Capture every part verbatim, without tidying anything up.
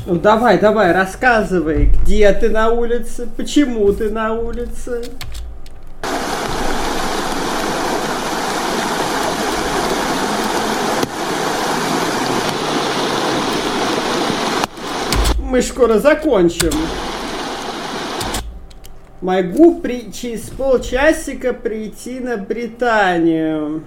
Ну давай, давай, рассказывай, где ты на улице, почему ты на улице. Мы скоро закончим. Могу при... через полчасика прийти на Британию.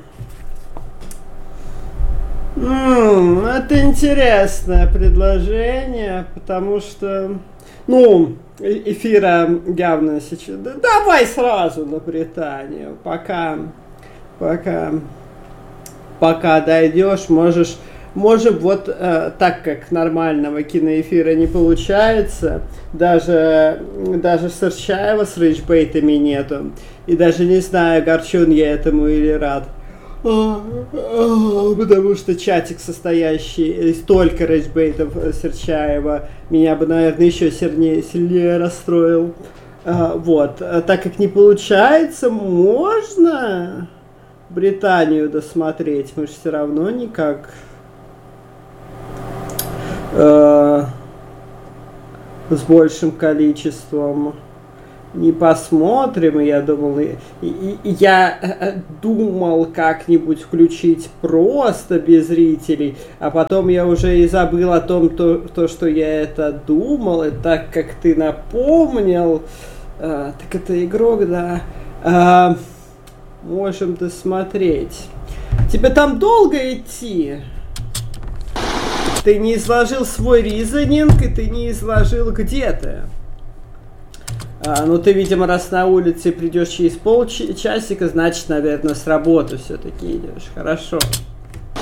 М-м, это интересное предложение, потому что, ну, эфира явно сейчас... Да, давай сразу на Британию, пока, пока, пока дойдешь, можешь... Можем вот э, так как нормального киноэфира не получается, даже, даже Сырчаева с рейджбейтами нету, и даже не знаю, огорчен я этому или рад, потому что чатик, состоящий из только рейджбейтов Сырчаева, меня бы, наверное, еще сильнее, сильнее расстроил. А, вот, а так как не получается, можно Британию досмотреть, мы же все равно никак... с большим количеством не посмотрим. Я думал, и, и, и я думал как-нибудь включить просто без зрителей, а потом я уже и забыл о том, то, то что я это думал, и так как ты напомнил, э, так это игрок, да, э, можем досмотреть. Тебе там долго идти? Ты не изложил свой ризонинг, и ты не изложил, где ты. А, ну, ты, видимо, раз на улице придешь через полчасика, значит, наверное, с работы все-таки идешь. Хорошо.